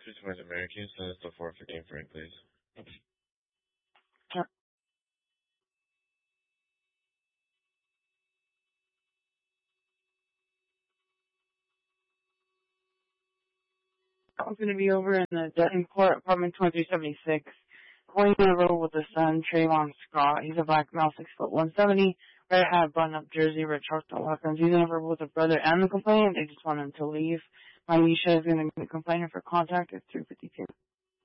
Switch my American, send us to 415 Frank, please. Sure. I'm going to be over in the Denton Court, apartment 2376. Going in the road with the son, Trayvon Scott. He's a black male, 6'170", red hat, button-up jersey, red shorts, and weapons. He's in over with the brother and the complainant. They just want him to leave. My Nisha is going to be the complainant for contact at 352.